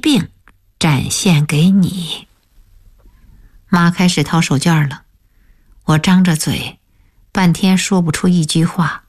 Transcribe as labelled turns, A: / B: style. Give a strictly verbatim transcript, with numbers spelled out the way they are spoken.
A: 病展现给你。妈开始掏手绢了，我张着嘴，半天说不出一句话。